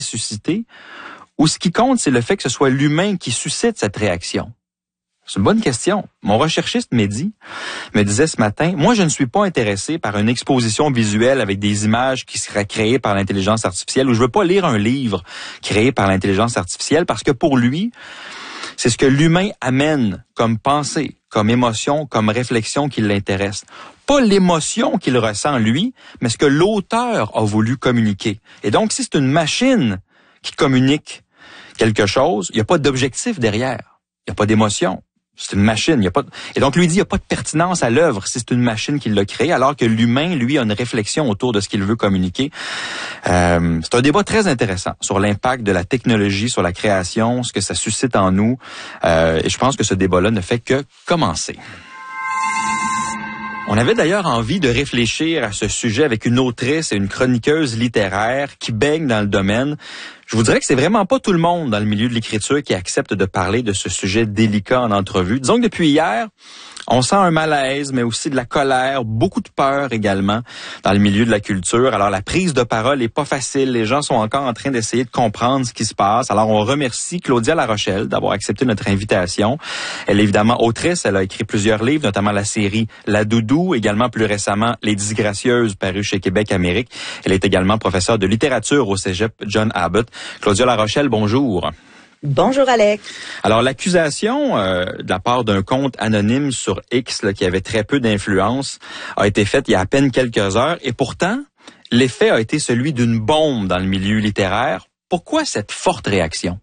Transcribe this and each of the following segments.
susciter, ou ce qui compte, c'est le fait que ce soit l'humain qui suscite cette réaction? C'est une bonne question. Mon recherchiste Mehdi me disait ce matin, moi je ne suis pas intéressé par une exposition visuelle avec des images qui seraient créées par l'intelligence artificielle, ou je veux pas lire un livre créé par l'intelligence artificielle, parce que pour lui, c'est ce que l'humain amène comme pensée, comme émotion, comme réflexion qui l'intéresse. Pas l'émotion qu'il ressent lui, mais ce que l'auteur a voulu communiquer. Et donc, si c'est une machine qui communique quelque chose, il n'y a pas d'objectif derrière. Il n'y a pas d'émotion. C'est une machine. Il y a pas Et donc, lui dit, il n'y a pas de pertinence à l'œuvre si c'est une machine qui l'a créée, alors que l'humain, lui, a une réflexion autour de ce qu'il veut communiquer. C'est un débat très intéressant sur l'impact de la technologie sur la création, ce que ça suscite en nous. Et je pense que ce débat-là ne fait que commencer. On avait d'ailleurs envie de réfléchir à ce sujet avec une autrice et une chroniqueuse littéraire qui baigne dans le domaine. Je vous dirais que c'est vraiment pas tout le monde dans le milieu de l'écriture qui accepte de parler de ce sujet délicat en entrevue. Disons que depuis hier, on sent un malaise, mais aussi de la colère, beaucoup de peur également dans le milieu de la culture. Alors la prise de parole est pas facile. Les gens sont encore en train d'essayer de comprendre ce qui se passe. Alors on remercie Claudia Larochelle d'avoir accepté notre invitation. Elle est évidemment autrice. Elle a écrit plusieurs livres, notamment la série La Doudou, également plus récemment Les Disgracieuses, paru chez Québec Amérique. Elle est également professeure de littérature au Cégep John Abbott. Claudia Larochelle, bonjour. Bonjour Alex. Alors l'accusation de la part d'un compte anonyme sur X là, qui avait très peu d'influence a été faite il y a à peine quelques heures et pourtant l'effet a été celui d'une bombe dans le milieu littéraire. Pourquoi cette forte réaction?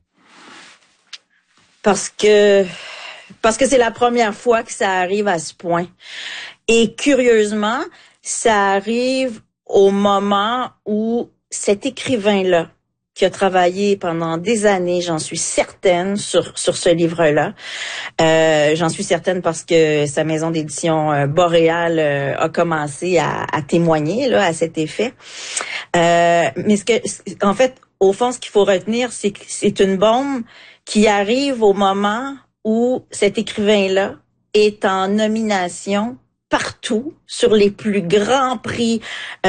Parce que c'est la première fois que ça arrive à ce point. Et curieusement, ça arrive au moment où cet écrivain-là, qui a travaillé pendant des années, j'en suis certaine, sur ce livre-là. J'en suis certaine parce que sa maison d'édition Boréal a commencé à témoigner là à cet effet. Mais en fait, au fond, ce qu'il faut retenir, c'est que c'est une bombe qui arrive au moment où cet écrivain-là est en nomination partout sur les plus grands prix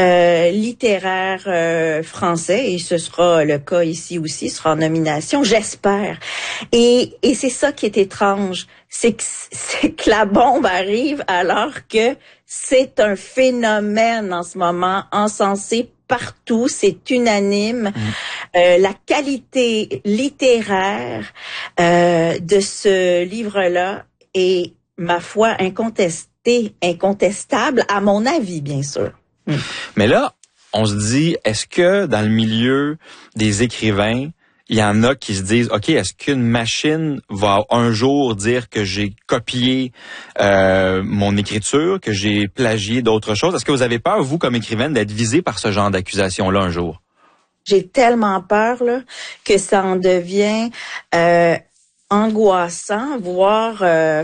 littéraires français, et ce sera le cas ici aussi, sera en nomination, j'espère. Et c'est ça qui est étrange, c'est que la bombe arrive alors que c'est un phénomène en ce moment, encensé partout, c'est unanime. La qualité littéraire de ce livre-là est, ma foi, incontestable, à mon avis, bien sûr. Mais là, on se dit, est-ce que dans le milieu des écrivains, il y en a qui se disent, OK, est-ce qu'une machine va un jour dire que j'ai copié mon écriture, que j'ai plagié d'autres choses? Est-ce que vous avez peur, vous, comme écrivaine, d'être visée par ce genre d'accusation-là un jour? J'ai tellement peur là que ça en devient angoissant, voire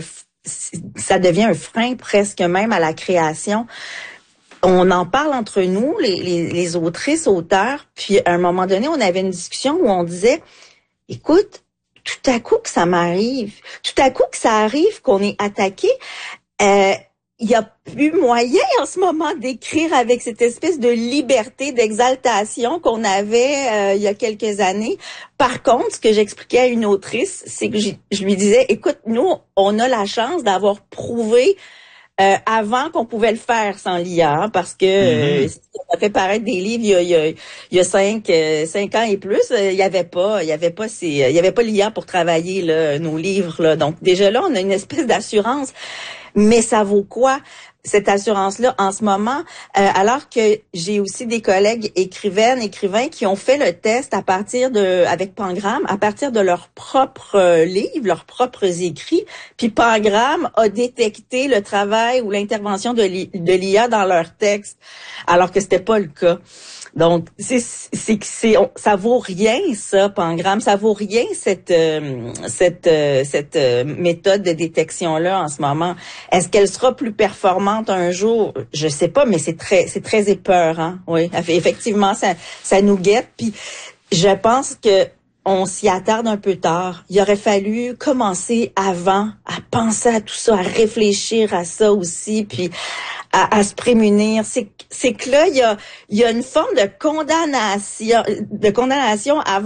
ça devient un frein presque même à la création. On en parle entre nous, les autrices, auteurs, puis à un moment donné, on avait une discussion où on disait, écoute, tout à coup que ça m'arrive, tout à coup que ça arrive qu'on est attaqué, il y a plus moyen en ce moment d'écrire avec cette espèce de liberté, d'exaltation qu'on avait il y a quelques années. Par contre, ce que j'expliquais à une autrice, c'est que je lui disais, écoute, nous, on a la chance d'avoir prouvé avant qu'on pouvait le faire sans l'IA, parce que ça fait paraître des livres il y a 5 ans et plus, il y avait pas l'IA pour travailler là, nos livres là. Donc déjà là, on a une espèce d'assurance. Mais ça vaut quoi, cette assurance-là, en ce moment, alors que j'ai aussi des collègues écrivains qui ont fait le test avec Pangram, à partir de leurs propres livres, leurs propres écrits, puis Pangram a détecté le travail ou l'intervention de l'IA dans leurs textes, alors que c'était pas le cas. Donc, ça vaut rien, ça, Pangram. Ça vaut rien, cette méthode de détection-là, en ce moment. Est-ce qu'elle sera plus performante un jour? Je sais pas, mais c'est très épeurant. Oui, effectivement, ça nous guette. Puis, je pense que on s'y attarde un peu tard. Il aurait fallu commencer avant, à penser à tout ça, à réfléchir à ça aussi, puis à se prémunir. C'est que là, il y a une forme de condamnation avant